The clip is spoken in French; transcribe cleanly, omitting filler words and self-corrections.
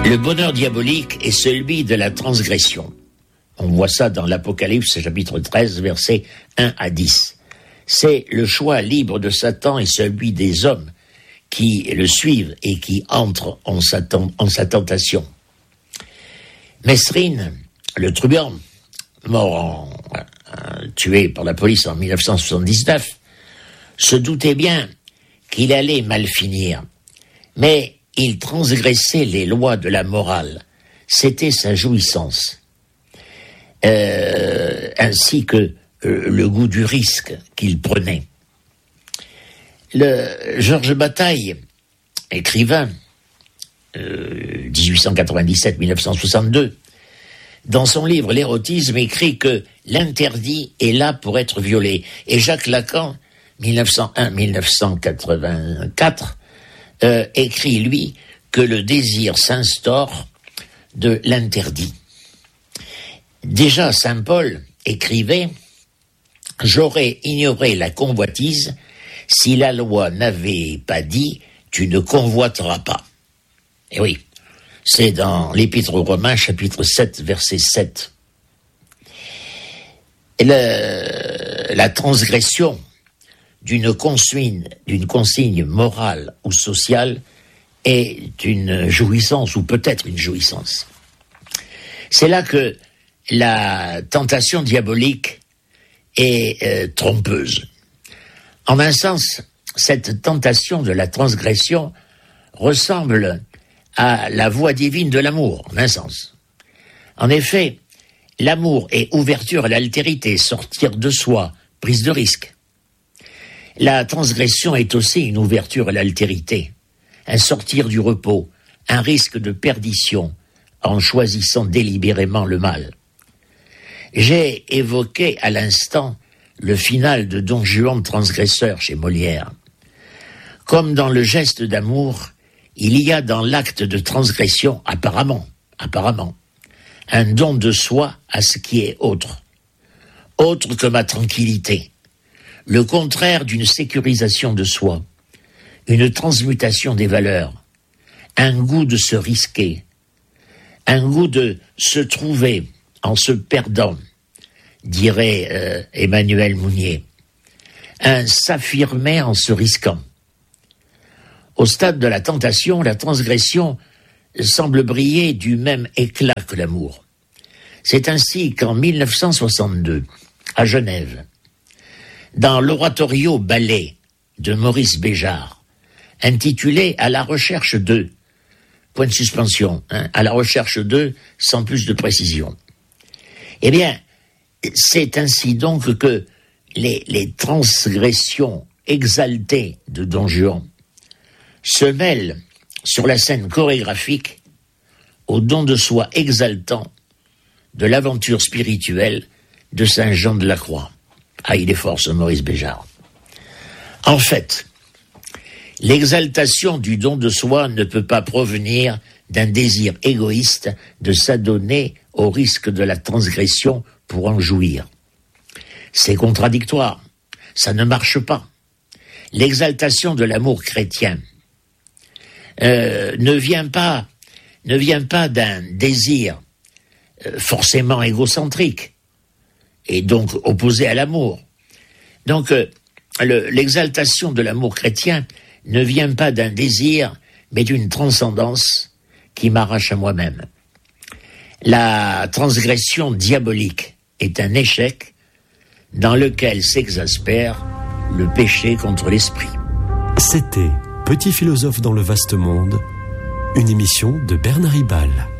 Le bonheur diabolique est celui de la transgression. On voit ça dans l'Apocalypse, chapitre 13, versets 1 à 10. C'est le choix libre de Satan et celui des hommes qui le suivent et qui entrent en sa tentation. Mesrine, le truand, tué par la police en 1979, se doutait bien qu'il allait mal finir. Mais il transgressait les lois de la morale. C'était sa jouissance. Ainsi que le goût du risque qu'il prenait. Georges Bataille, écrivain, 1897-1962, dans son livre L'érotisme, écrit que l'interdit est là pour être violé. Et Jacques Lacan, 1901-1984, écrit, lui, que le désir s'instaure de l'interdit. Déjà, saint Paul écrivait « J'aurais ignoré la convoitise si la loi n'avait pas dit « Tu ne convoiteras pas ». Et oui, c'est dans l'Épître aux Romains, chapitre 7, verset 7. Et la transgression d'une consigne morale ou sociale est une jouissance, ou peut-être une jouissance. C'est là que la tentation diabolique est trompeuse. En un sens, cette tentation de la transgression ressemble à la voie divine de l'amour, en un sens. En effet, l'amour est ouverture à l'altérité, sortir de soi, prise de risque. La transgression est aussi une ouverture à l'altérité, un sortir du repos, un risque de perdition en choisissant délibérément le mal. J'ai évoqué à l'instant le final de Don Juan transgresseur chez Molière. Comme dans le geste d'amour, il y a dans l'acte de transgression, apparemment, un don de soi à ce qui est autre que ma tranquillité, le contraire d'une sécurisation de soi, une transmutation des valeurs, un goût de se risquer, un goût de se trouver en se perdant, dirait Emmanuel Mounier, un s'affirmer en se risquant. Au stade de la tentation, la transgression semble briller du même éclat que l'amour. C'est ainsi qu'en 1962, à Genève, dans l'oratorio ballet de Maurice Béjart, intitulé « À la recherche de », point de suspension, à la recherche de, sans plus de précision. Eh bien, c'est ainsi donc que les transgressions exaltées de Don Juan se mêlent sur la scène chorégraphique au don de soi exaltant de l'aventure spirituelle de Saint Jean de la Croix. Ah, il est fort ce Maurice Béjart. En fait, l'exaltation du don de soi ne peut pas provenir d'un désir égoïste de s'adonner au risque de la transgression pour en jouir. C'est contradictoire, ça ne marche pas. L'exaltation de l'amour chrétien ne vient pas d'un désir forcément égocentrique et donc opposé à l'amour. Donc l'exaltation de l'amour chrétien ne vient pas d'un désir, mais d'une transcendance qui m'arrache à moi-même. La transgression diabolique est un échec dans lequel s'exaspère le péché contre l'esprit. C'était Petit philosophe dans le vaste monde, une émission de Bernard Ribal.